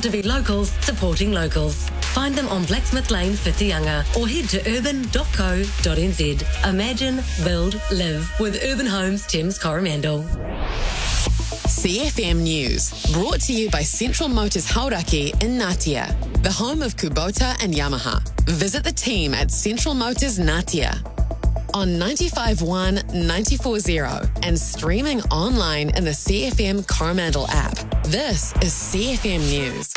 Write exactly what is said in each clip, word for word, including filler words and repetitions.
to be locals supporting locals. Find them on Blacksmith Lane, Whitianga, or head to urban dot co dot n z. Imagine, build, live with Urban Homes Thames Coromandel. C F M News, brought to you by Central Motors Hauraki in Ngatea, the home of Kubota and Yamaha. Visit the team at Central Motors Ngatea on ninety-five point one, ninety-four point zero and streaming online in the C F M Coromandel app. This is C F M News.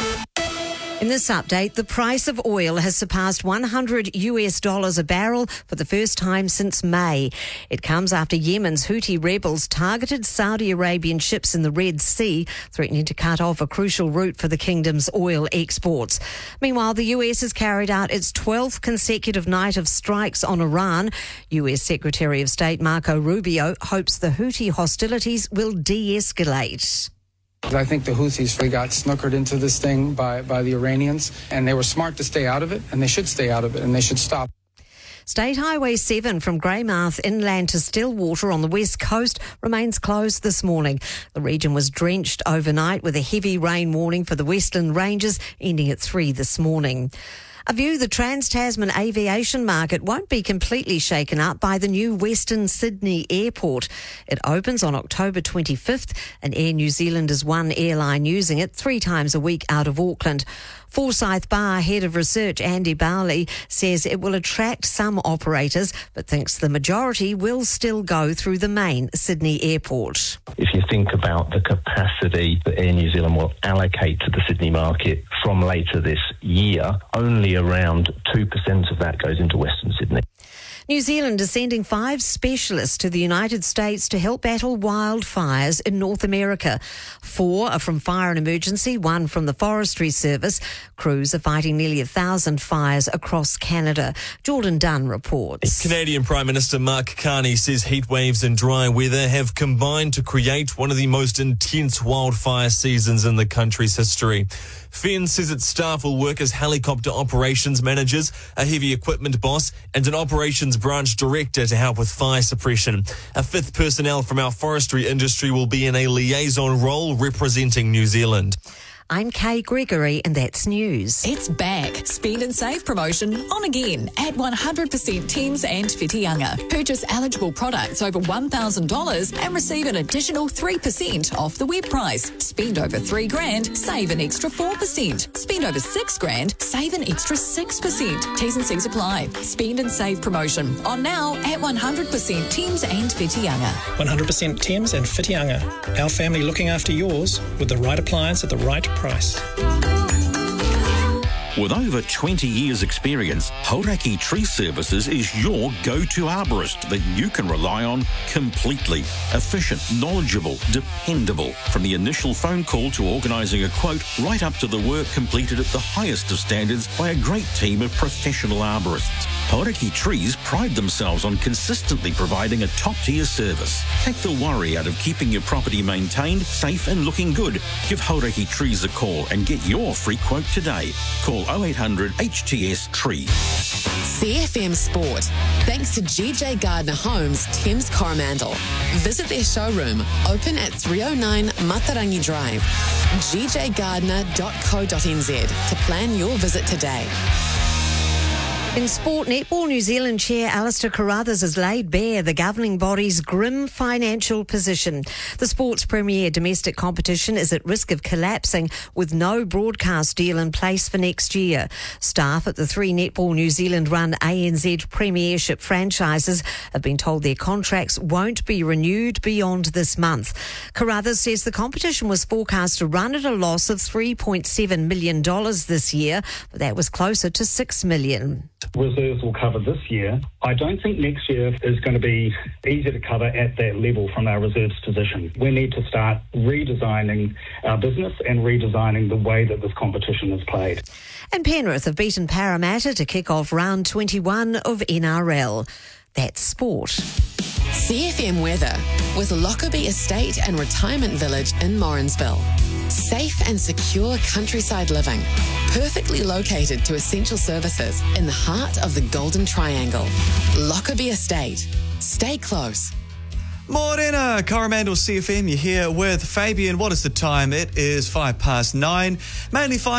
In this update, the price of oil has surpassed one hundred US dollars a barrel for the first time since May. It comes after Yemen's Houthi rebels targeted Saudi Arabian ships in the Red Sea, threatening to cut off a crucial route for the kingdom's oil exports. Meanwhile, the U S has carried out its twelfth consecutive night of strikes on Iran. U S Secretary of State Marco Rubio hopes the Houthi hostilities will de-escalate. I think the Houthis got snookered into this thing by, by the Iranians, and they were smart to stay out of it, and they should stay out of it, and they should stop. State Highway seven from Greymouth inland to Stillwater on the west coast remains closed this morning. The region was drenched overnight with a heavy rain warning for the Western Ranges ending at three this morning. A view the Trans-Tasman aviation market won't be completely shaken up by the new Western Sydney Airport. It opens on October twenty-fifth and Air New Zealand is one airline using it three times a week out of Auckland. Forsyth Bar Head of Research Andy Bowley says it will attract some operators but thinks the majority will still go through the main Sydney Airport. If you think about the capacity that Air New Zealand will allocate to the Sydney market from later this year, only around two percent of that goes into Western Sydney. New Zealand is sending five specialists to the United States to help battle wildfires in North America. Four are from Fire and Emergency, one from the Forestry Service. Crews are fighting nearly a thousand fires across Canada. Jordan Dunn reports. Canadian Prime Minister Mark Carney says heat waves and dry weather have combined to create one of the most intense wildfire seasons in the country's history. Fenn says its staff will work as helicopter operations managers, a heavy equipment boss and an operations branch director to help with fire suppression. A fifth personnel from our forestry industry will be in a liaison role representing New Zealand. I'm Kay Gregory and that's news. It's back. Spend and save promotion on again at one hundred percent Thames and Whitianga. Purchase eligible products over one thousand dollars and receive an additional three percent off the web price. Spend over three grand, save an extra four percent. Spend over six grand, save an extra six percent. T's and C's apply. Spend and save promotion on now at one hundred percent Thames and Whitianga. one hundred percent Thames and Whitianga. Our family looking after yours with the right appliance at the right price. With over twenty years experience, Hauraki Tree Services is your go-to arborist that you can rely on completely. Efficient, knowledgeable, dependable. From the initial phone call to organising a quote, right up to the work completed at the highest of standards by a great team of professional arborists. Hauraki Trees pride themselves on consistently providing a top-tier service. Take the worry out of keeping your property maintained, safe and looking good. Give Hauraki Trees a call and get your free quote today. Call oh eight hundred H T S Tree. C F M Sport, thanks to G J Gardner Homes, Thames Coromandel. Visit their showroom, open at three oh nine Matarangi Drive. g j gardner dot co dot n z to plan your visit today. In sport, Netball New Zealand Chair Alistair Carruthers has laid bare the governing body's grim financial position. The sport's premier domestic competition is at risk of collapsing with no broadcast deal in place for next year. Staff at the three Netball New Zealand-run A N Z Premiership franchises have been told their contracts won't be renewed beyond this month. Carruthers says the competition was forecast to run at a loss of three point seven million dollars this year, but that was closer to six million dollars. Reserves will cover this year. I don't think next year is going to be easy to cover at that level from our reserves position. We need to start redesigning our business and redesigning the way that this competition is played. And Penrith have beaten Parramatta to kick off round twenty-one of N R L. That's sport. C F M weather with Lockerbie Estate and Retirement Village in Morrinsville. Safe and secure countryside living, perfectly located to essential services in the heart of the Golden Triangle. Lockerbie Estate. Stay close. Morena, Coromandel C F M, you're here with Fabian. What is the time? It is five past nine. Mainly fine.